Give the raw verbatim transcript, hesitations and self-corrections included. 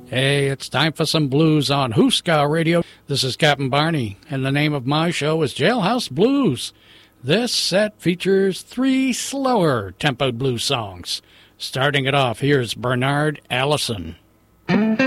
Hey, it's time for some blues on Hooska Radio. This is Captain Barney, and the name of my show is Jailhouse Blues. This set features three slower tempoed blues songs. Starting it off, here's Bernard Allison.